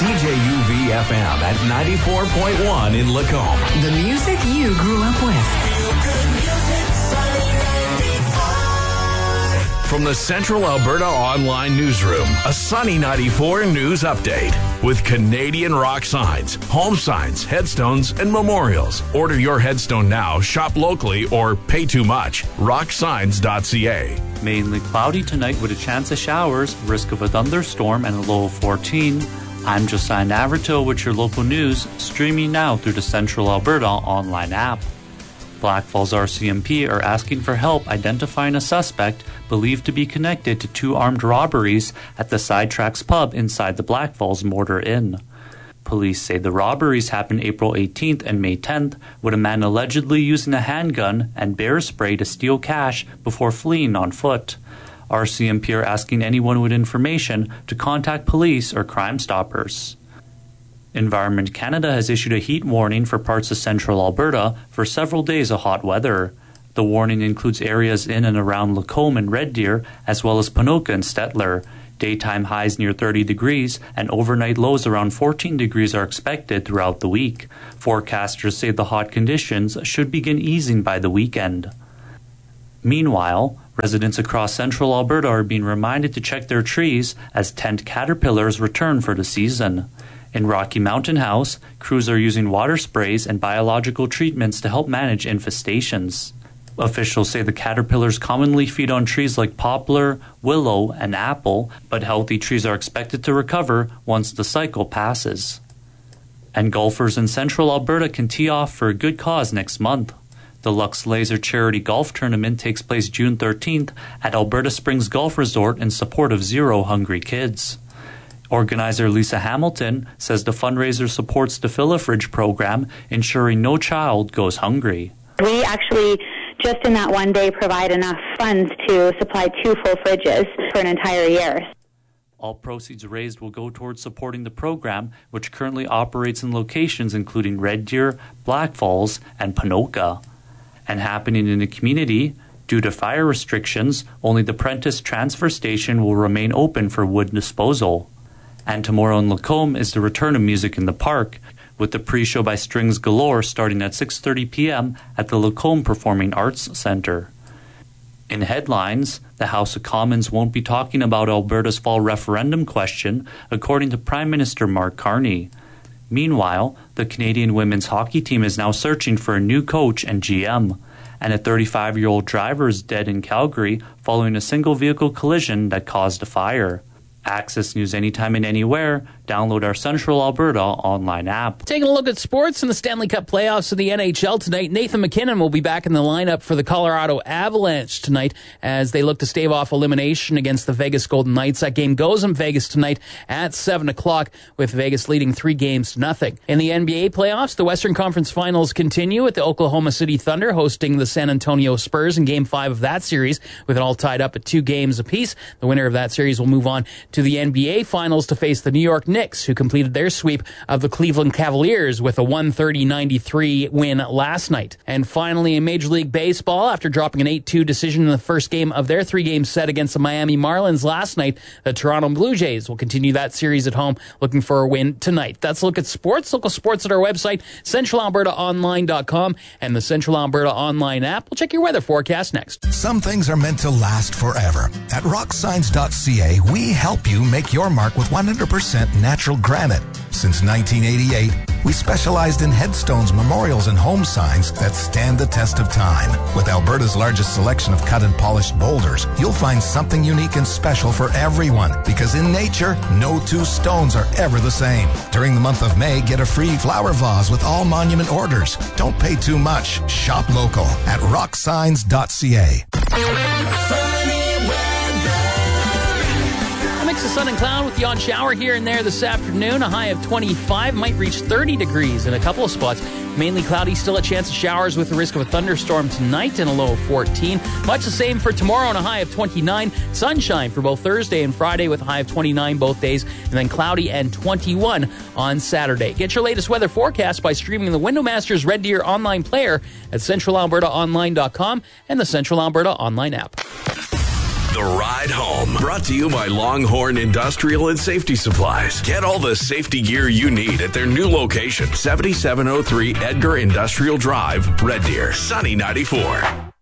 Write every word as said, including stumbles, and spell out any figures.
C J U V F M at ninety-four point one in Lacombe. The music you grew up with. From the Central Alberta Online Newsroom, a Sunny ninety-four news update with Canadian rock signs, home signs, headstones, and memorials. Order your headstone now, shop locally, or pay too much. rock signs dot c a. Mainly cloudy tonight with a chance of showers, risk of a thunderstorm, and a low of fourteen. I'm Josiah Navarto with your local news, streaming now through the Central Alberta Online app. Blackfalds R C M P are asking for help identifying a suspect believed to be connected to two armed robberies at the Sidetracks pub inside the Blackfalds Mortar Inn. Police say the robberies happened April eighteenth and May tenth, with a man allegedly using a handgun and bear spray to steal cash before fleeing on foot. R C M P are asking anyone with information to contact police or Crime Stoppers. Environment Canada has issued a heat warning for parts of central Alberta for several days of hot weather. The warning includes areas in and around Lacombe and Red Deer, as well as Ponoka and Stettler. Daytime highs near thirty degrees and overnight lows around fourteen degrees are expected throughout the week. Forecasters say the hot conditions should begin easing by the weekend. Meanwhile, residents across central Alberta are being reminded to check their trees as tent caterpillars return for the season. In Rocky Mountain House, crews are using water sprays and biological treatments to help manage infestations. Officials say the caterpillars commonly feed on trees like poplar, willow, and apple, but healthy trees are expected to recover once the cycle passes. And golfers in central Alberta can tee off for a good cause next month. The Lux Laser Charity Golf Tournament takes place June thirteenth at Alberta Springs Golf Resort in support of Zero Hungry Kids. Organizer Lisa Hamilton says the fundraiser supports the Fill a Fridge program, ensuring no child goes hungry. We actually, just in that one day, provide enough funds to supply two full fridges for an entire year. All proceeds raised will go towards supporting the program, which currently operates in locations including Red Deer, Blackfalds, and Ponoka. And happening in the community, due to fire restrictions, only the Prentice Transfer Station will remain open for wood disposal. And tomorrow in Lacombe is the return of Music in the Park, with the pre-show by Strings Galore starting at six thirty p.m. at the Lacombe Performing Arts Centre. In headlines, the House of Commons won't be talking about Alberta's fall referendum question, according to Prime Minister Mark Carney. Meanwhile, the Canadian women's hockey team is now searching for a new coach and G M, and a thirty-five-year-old driver is dead in Calgary following a single-vehicle collision that caused a fire. Access news anytime and anywhere. Download our Central Alberta online app. Taking a look at sports in the Stanley Cup playoffs of the N H L tonight. Nathan McKinnon will be back in the lineup for the Colorado Avalanche tonight as they look to stave off elimination against the Vegas Golden Knights. That game goes in Vegas tonight at seven o'clock with Vegas leading three games to nothing. In the N B A playoffs, the Western Conference Finals continue with the Oklahoma City Thunder hosting the San Antonio Spurs in Game five of that series with it all tied up at two games apiece. The winner of that series will move on to the N B A Finals to face the New York Knicks, who completed their sweep of the Cleveland Cavaliers with a one thirty ninety-three win last night. And finally, in Major League Baseball, after dropping an eight two decision in the first game of their three-game set against the Miami Marlins last night, the Toronto Blue Jays will continue that series at home, looking for a win tonight. That's a look at sports. Local sports at our website, central alberta online dot com, and the Central Alberta Online app. We'll check your weather forecast next. Some things are meant to last forever. At rock signs dot c a, we help you make your mark with one hundred percent natural granite. Since nineteen eighty-eight, we specialized in headstones, memorials, and home signs that stand the test of time. With Alberta's largest selection of cut and polished boulders, you'll find something unique and special for everyone, because in nature, no two stones are ever the same. During the month of May, get a free flower vase with all monument orders. Don't pay too much. Shop local at rock signs dot c a. Mix of sun and cloud with the odd shower here and there this afternoon. A high of twenty-five, might reach thirty degrees in a couple of spots. Mainly cloudy, still a chance of showers with the risk of a thunderstorm tonight and a low of fourteen. Much the same for tomorrow and a high of twenty-nine. Sunshine for both Thursday and Friday with a high of twenty-nine both days. And then cloudy and twenty-one on Saturday. Get your latest weather forecast by streaming the Window Masters Red Deer online player at central alberta online dot com and the Central Alberta Online app. The Ride Home, brought to you by Longhorn Industrial and Safety Supplies. Get all the safety gear you need at their new location, seventy-seven oh three Edgar Industrial Drive, Red Deer. Sunny ninety-four.